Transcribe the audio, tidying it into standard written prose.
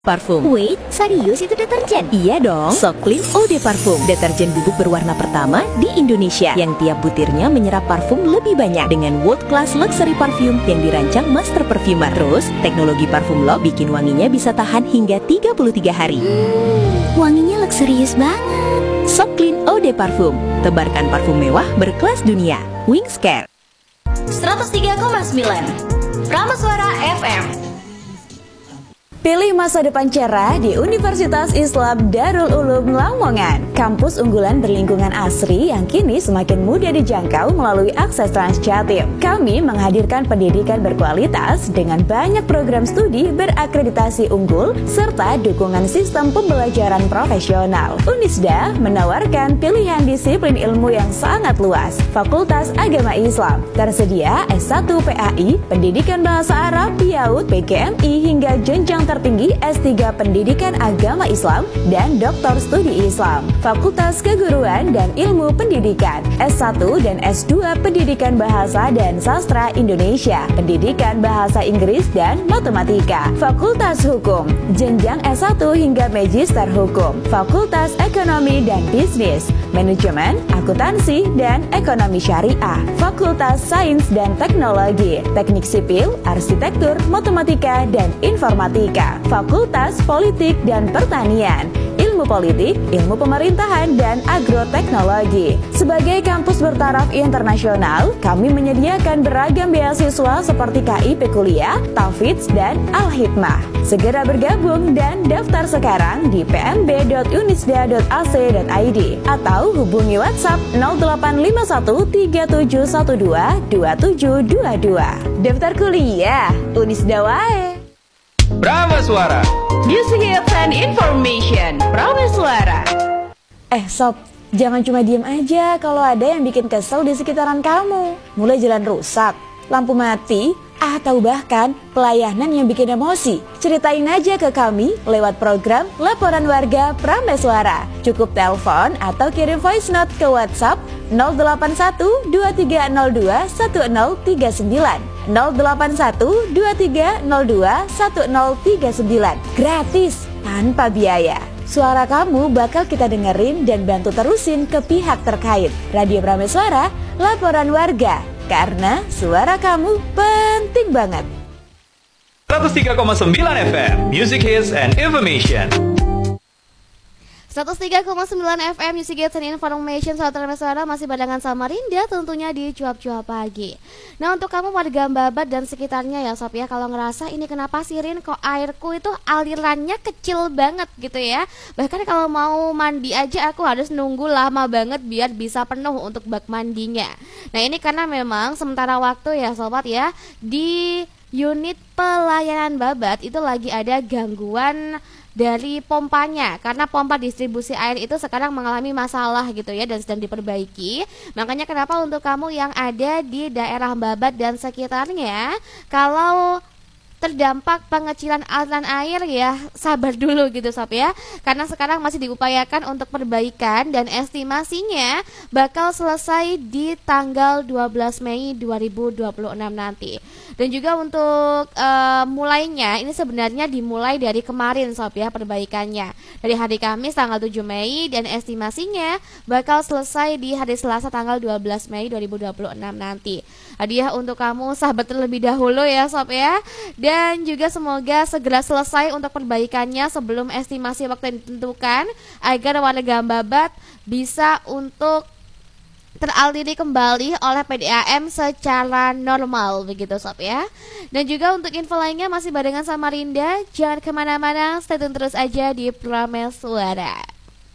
Parfum. Wait, serius itu deterjen? Iya dong, So Clean Eau de Parfum, deterjen bubuk berwarna pertama di Indonesia yang tiap butirnya menyerap parfum lebih banyak dengan world class luxury parfum yang dirancang master perfumer. Terus, teknologi parfum lock bikin wanginya bisa tahan hingga 33 hari. Wanginya luxurious banget. So Clean Eau de Parfum, tebarkan parfum mewah berkelas dunia. Wings Care 103,9 Prameswara FM. Pilih masa depan cerah di Universitas Islam Darul Ulum Lamongan. Kampus unggulan berlingkungan asri yang kini semakin mudah dijangkau melalui akses Transjatim. Kami menghadirkan pendidikan berkualitas dengan banyak program studi berakreditasi unggul serta dukungan sistem pembelajaran profesional. Unisda menawarkan pilihan disiplin ilmu yang sangat luas. Fakultas Agama Islam tersedia S1 PAI, Pendidikan Bahasa Arab, PIAUD, PGMI hingga jenjang tertinggi S3 Pendidikan Agama Islam dan Doktor Studi Islam. Fakultas Keguruan dan Ilmu Pendidikan S1 dan S2 Pendidikan Bahasa dan Sastra Indonesia, Pendidikan Bahasa Inggris dan Matematika. Fakultas Hukum, jenjang S1 hingga Magister Hukum. Fakultas Ekonomi dan Bisnis, Manajemen, Akuntansi dan Ekonomi Syariah. Fakultas Sains dan Teknologi, Teknik Sipil, Arsitektur, Matematika dan Informatika. Fakultas Politik dan Pertanian, Ilmu Politik, Ilmu Pemerintahan, dan Agroteknologi. Sebagai kampus bertaraf internasional, kami menyediakan beragam beasiswa seperti KIP Kuliah, Tafidz, dan Al-Hikmah. Segera bergabung dan daftar sekarang di pmb.unisda.ac.id atau hubungi WhatsApp 0851 3712 2722. Daftar kuliah, Unisda wae. Prameswara Music Hits and Information. Prameswara. Sob, jangan cuma diem aja kalau ada yang bikin kesel di sekitaran kamu. Mulai jalan rusak, lampu mati, atau bahkan pelayanan yang bikin emosi. Ceritain aja ke kami lewat program Laporan Warga Prameswara. Cukup telepon atau kirim voice note ke WhatsApp 081 2302 1039. 081 2302 1039. Gratis, tanpa biaya. Suara kamu bakal kita dengerin dan bantu terusin ke pihak terkait. Radio Prameswara, Laporan Warga. Karena suara kamu penting banget. 103,9 FM Music Hits and Information. 103,9 FM Music Hits and Information. Sahabat Prameswara masih barengan sama Rinda tentunya di cuap-cuap pagi. Nah, untuk kamu warga Babat dan sekitarnya ya Sob ya, kalau ngerasa ini kenapa sih Rin kok airku itu alirannya kecil banget gitu ya. Bahkan kalau mau mandi aja aku harus nunggu lama banget biar bisa penuh untuk bak mandinya. Nah, ini karena memang sementara waktu ya Sobat ya, di unit pelayanan Babat itu lagi ada gangguan dari pompanya, karena pompa distribusi air itu sekarang mengalami masalah gitu ya, dan sedang diperbaiki. Makanya kenapa untuk kamu yang ada di daerah Babat dan sekitarnya, kalau terdampak pengecilan aliran air ya sabar dulu gitu Sob ya, karena sekarang masih diupayakan untuk perbaikan dan estimasinya bakal selesai di tanggal 12 Mei 2026 nanti. Dan juga untuk mulainya ini sebenarnya dimulai dari kemarin Sob ya perbaikannya, dari hari Kamis tanggal 7 Mei dan estimasinya bakal selesai di hari Selasa tanggal 12 Mei 2026 nanti. Hadiah untuk kamu sahabat terlebih dahulu ya Sob ya. Dan juga semoga segera selesai untuk perbaikannya sebelum estimasi waktu yang ditentukan, agar warga Babat bisa untuk teraliri kembali oleh PDAM secara normal begitu Sob ya. Dan juga untuk info lainnya masih barengan sama Rinda. Jangan kemana-mana, stay tune terus aja di Prameswara.